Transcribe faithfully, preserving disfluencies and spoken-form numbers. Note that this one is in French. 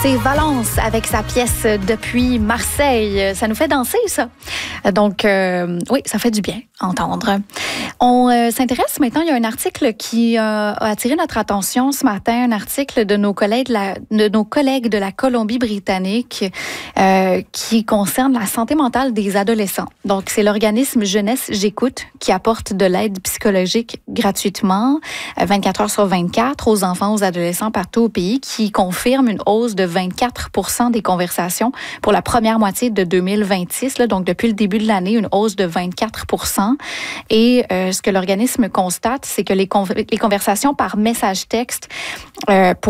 C'est Valence avec sa pièce Depuis Marseille. Ça nous fait danser, ça. Donc, euh, oui, ça fait du bien entendre. On euh, s'intéresse maintenant, il y a un article qui euh, a attiré notre attention ce matin, un article de nos collègues de, la, de, nos collègues de la Colombie-Britannique euh, qui concerne la santé mentale des adolescents. Donc, c'est l'organisme Jeunesse J'écoute qui apporte de l'aide psychologique gratuitement, vingt-quatre heures sur vingt-quatre, aux enfants, aux adolescents partout au pays, qui confirme une hausse de vingt-quatre pour cent des conversations pour la première moitié de deux mille vingt-six. Là, donc, depuis le début de l'année, une hausse de vingt-quatre pour cent. Et euh, ce que l'organisme constate, c'est que les, con- les conversations par message texte euh, pour